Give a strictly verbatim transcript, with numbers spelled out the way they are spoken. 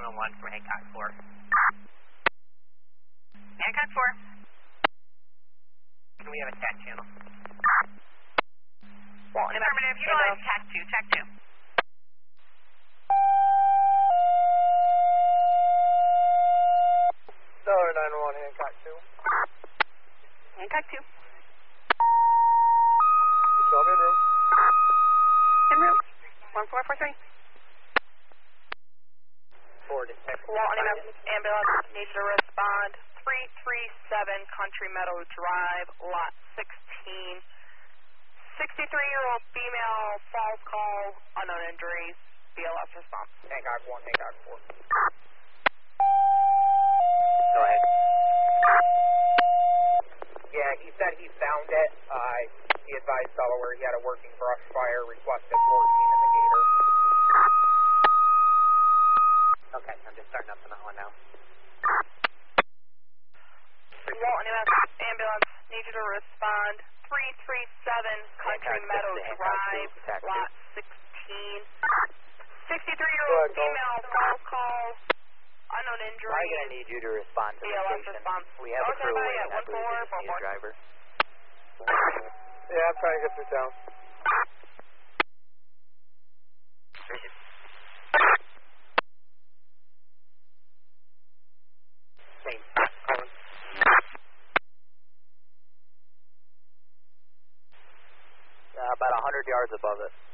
one one from Hancock four. Hancock four. Can we have a tac channel? Well, affirmative, utilize tac two, tac two. Dollar nine one Hancock two. Hancock two. Show me in room. En route. one four four three. Four to Texas. Walton ambulance needs to respond. three three seven Country Meadow Drive, lot sixteen. sixty-three-year-old female, false call, unknown injuries, B L S response. Hancock one, Hancock four. Go ahead. Yeah, he said he found it. Uh, he advised Delaware he had a working brush fire, requested fourteen in the Gator. Okay, I'm just starting up on that one now. Walton ambulance needs you to respond. three three seven Country Meadow Drive, lot sixteen. sixty-three-year-old female, false call, unknown injury. I'm going to need you to respond to B the L S station. response. We have a Okay, crew bye, waiting. yeah, I believe we just need a driver. Yeah, I'm trying to get this down. Same. Uh, about one hundred yards above it.